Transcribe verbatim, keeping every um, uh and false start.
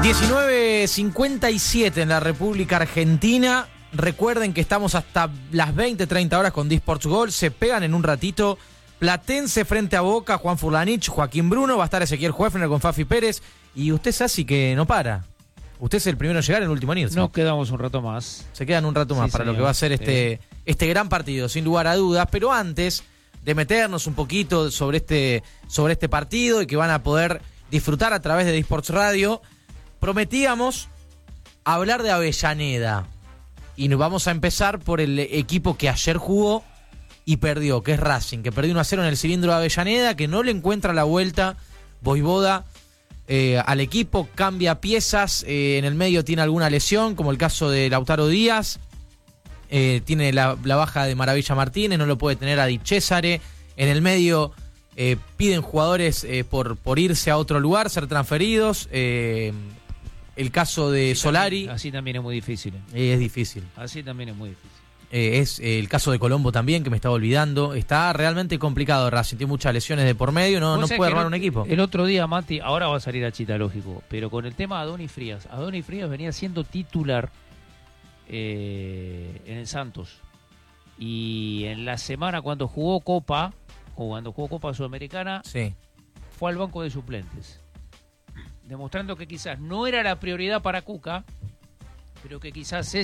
diecinueve cincuenta y siete en la República Argentina. Recuerden que estamos hasta las veinte, treinta horas con Disports Gol. Se pegan en un ratito Platense frente a Boca, Juan Furlanich, Joaquín Bruno. Va a estar Ezequiel Hoeffner con Fafi Pérez. Y usted, Sassi, que no para. Usted es el primero en llegar, el último en irse. Nos quedamos un rato más. Se quedan un rato más sí, para señor. lo que va a ser este, eh. este gran partido, sin lugar a dudas. Pero antes de meternos un poquito sobre este, sobre este partido y que van a poder disfrutar a través de Disports Radio, prometíamos hablar de Avellaneda. Y nos vamos a empezar por el equipo que ayer jugó y perdió, que es Racing, que perdió uno a cero en el cilindro de Avellaneda, que no le encuentra la vuelta Voivoda eh, al equipo, cambia piezas, eh, en el medio tiene alguna lesión, como el caso de Lautaro Díaz, eh, tiene la, la baja de Maravilla Martínez, no lo puede tener a Di Cesare, en el medio eh, piden jugadores eh, por, por irse a otro lugar, ser transferidos, eh, el caso de así Solari. También, así también es muy difícil. Eh, es difícil. Así también es muy difícil. Eh, es eh, el caso de Colombo también, que me estaba olvidando. Está realmente complicado Racing, tiene muchas lesiones de por medio, no, no puede armar el, un equipo. El otro día, Mati, ahora va a salir a Chita, lógico, pero con el tema de Adonis Frías. Adonis Frías venía siendo titular eh, en el Santos. Y en la semana cuando jugó Copa, o cuando jugó Copa Sudamericana, sí. fue al banco de suplentes. Demostrando que quizás no era la prioridad para Cuca, pero que quizás es